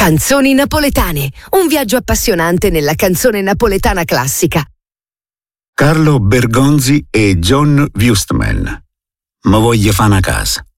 Canzoni napoletane, un viaggio appassionante nella canzone napoletana classica. Carlo Bergonzi e John Wustman. Ma voglio fa' una casa.